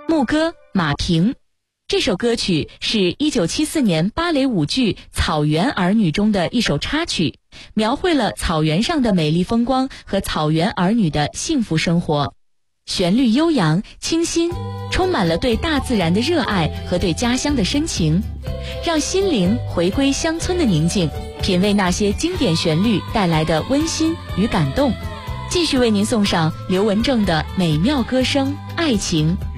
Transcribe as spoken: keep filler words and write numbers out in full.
牧歌马平。这首歌曲是一九七四年芭蕾舞剧《草原儿女》中的一首插曲，描绘了草原上的美丽风光和草原儿女的幸福生活。旋律悠扬清新，充满了对大自然的热爱和对家乡的深情，让心灵回归乡村的宁静，品味那些经典旋律带来的温馨与感动。继续为您送上刘文正的美妙歌声《爱情》。